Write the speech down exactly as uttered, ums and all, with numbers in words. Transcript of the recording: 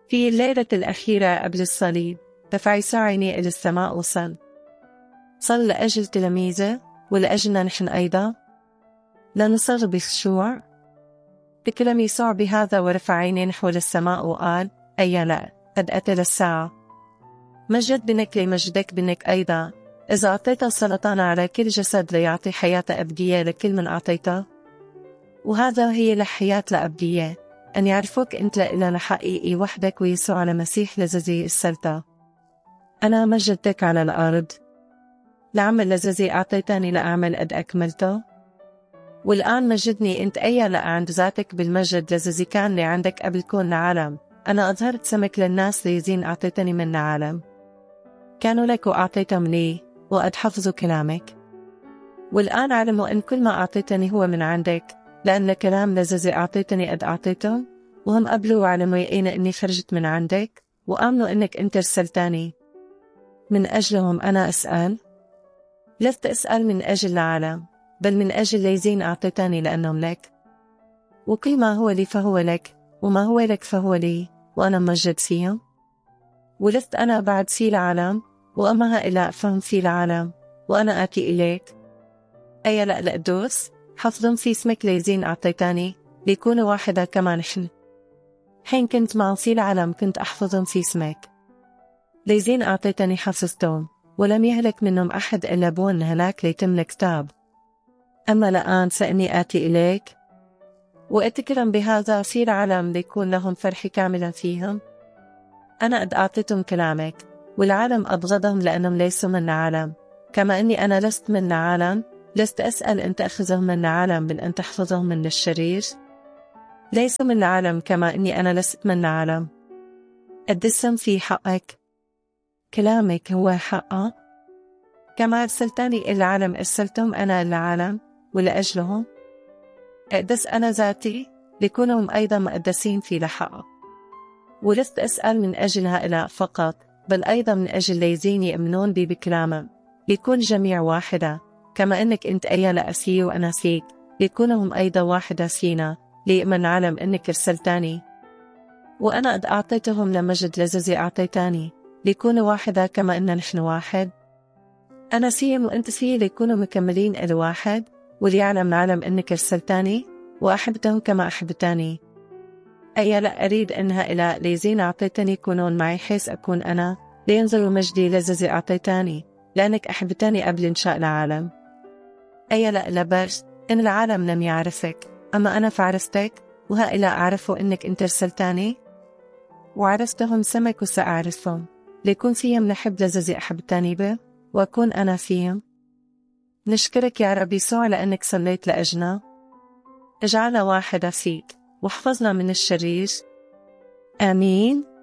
في الليلة الأخيرة قبل الصليب رفع يسوع عينيه إلى السماء وصل. صل لأجل تلاميذه ولأجلنا نحن أيضا، لنصر بخشوع. تكلم يسوع بهذا ورفع عينيه نحو السماء وقال: أيا لا، قد أتى الساعة. مجد بنك لمجدك بنك أيضا، إذا أعطيت السلطان على كل جسد ليعطي حياة أبدية لكل من أعطيته. وهذا هي الحياة الأبدية، أن يعرفوك أنت لإله حقيقي وحدك ويسوع المسيح الذي أرسلته. أنا مجدتك على الأرض، العمل الذي أعطيتني لأعمل قد أكملته. والآن مجدني أنت أيا لا عند ذاتك بالمجد الذي كان لي عندك قبل كون العالم. أنا أظهرت سمك للناس ليزين أعطيتني من العالم، كانوا لك وأعطيتهم لي وقد حفظوا كلامك. والآن علموا أن كل ما أعطيتني هو من عندك، لأن الكلام الذي أعطيتني قد أعطيته، وهم قبلوا وعلموا يقين أني خرجت من عندك، وآمنوا أنك أنت رسلتني. من أجلهم أنا أسأل، لست أسأل من أجل العالم، بل من أجل الذين أعطيتني لأنهم لك. وكل ما هو لي فهو لك، وما هو لك فهو لي، وأنا مجد فيهم. ولست أنا بعد في العالم، وأما هؤلاء فهم في العالم، وأنا آتي إليك. أي لا لأدوس حفظهم في اسمك الذين أعطيتني، ليكونوا واحدة كما نحن. حين كنت معهم في العالم كنت أحفظهم في اسمك. الذين أعطيتني حفظتهم، ولم يهلك منهم أحد إلا بون هلاك ليتم الكتاب. أما الآن فإني آتي إليك، وأتكلم بهذا في العالم ليكون لهم فرح كاملا فيهم. أنا قد أعطيتهم كلامك، والعالم أبغضهم لأنهم ليسوا من العالم، كما أني أنا لست من العالم. لست أسأل أن تأخذهم من العالم بل أن تحفظهم من الشرير. ليسوا من العالم كما أني أنا لست من العالم. أدسهم في حقك، كلامك هو حقا. كما أرسلتني إلى العالم أرسلتهم أنا إلى العالم، ولأجلهم أقدس أنا ذاتي ليكونهم أيضا مقدسين في لحقك. ولست أسأل من أجل هؤلاء فقط، بل أيضا من أجل الذين يؤمنون بي بكلامك، ليكون جميع واحدة كما أنك أنت أيا لا أسي وأنا فيك، ليكونهم أيضا واحدة فينا، ليؤمن العالم أنك أرسلتني. وأنا قد أعطيتهم لمجد الذي أعطيتني، ليكونوا واحدة كما أن نحن واحد. أنا فيهم وأنت فيه، ليكونوا مكملين إلى واحد، وليعلم العالم أنك أرسلتني وأحبتهم كما أحبتني. أي لا أريد أن هؤلاء الذين أعطيتني يكونون معي حيث أكون أنا، لينظروا مجدي الذي أعطيتني، لأنك أحبتني قبل إنشاء العالم. أي لا لبرس إن العالم لم يعرفك، أما أنا فعرفتك، وهؤلاء أعرفوا أنك أنت أرسلتني، وعرفتهم سمك وسأعرفهم، ليكون فيهم الحب الذي أحبتني به، وأكون أنا فيهم. نشكرك يا رب يسوع لأنك صليت لأجلنا. اجعلنا واحدة فيك، واحفظنا من الشرير. آمين.